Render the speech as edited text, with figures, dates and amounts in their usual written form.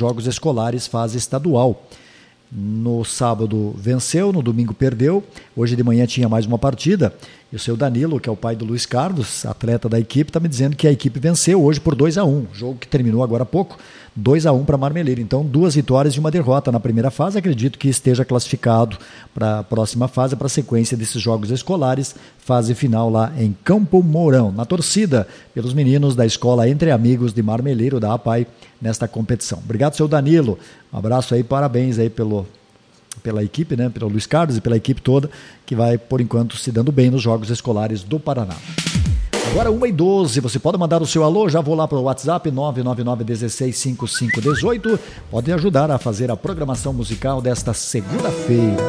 Jogos Escolares fase estadual. No sábado venceu, no domingo perdeu, hoje de manhã tinha mais uma partida, e o seu Danilo, que é o pai do Luiz Carlos, atleta da equipe, está me dizendo que a equipe venceu hoje por 2-1, jogo que terminou agora há pouco, 2-1 para Marmeleiro. Então 2 vitórias e 1 derrota na primeira fase. Acredito que esteja classificado para a próxima fase, para a sequência desses Jogos Escolares, fase final lá em Campo Mourão, na torcida pelos meninos da escola Entre Amigos de Marmeleiro, da APAI, nesta competição. Obrigado, seu Danilo, um abraço aí, parabéns aí pela equipe, né, pelo Luiz Carlos e pela equipe toda, que vai, por enquanto, se dando bem nos Jogos Escolares do Paraná. Agora 1h12, você pode mandar o seu alô, já vou lá para o WhatsApp 999-165518, pode ajudar a fazer a programação musical desta segunda-feira.